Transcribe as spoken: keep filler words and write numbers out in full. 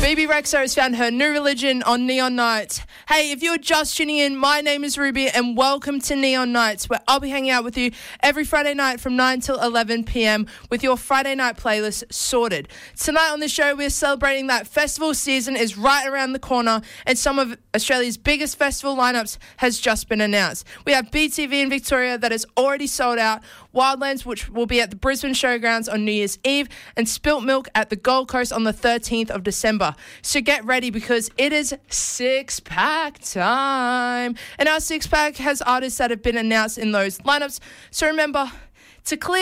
B B Rexa has found her new religion on Neon Nights. Hey, if you're just tuning in, my name is Ruby and welcome to Neon Nights, where I'll be hanging out with you every Friday night from nine till eleven p.m. with your Friday night playlist sorted. Tonight on the show, we're celebrating that festival season is right around the corner and some of Australia's biggest festival lineups has just been announced. We have B T V in Victoria that is already sold out, Wildlands, which will be at the Brisbane Showgrounds on New Year's Eve, and Spilt Milk at the Gold Coast on the thirteenth of December. So get ready because it is six-pack time. And our six-pack has artists that have been announced in those lineups. So remember to clear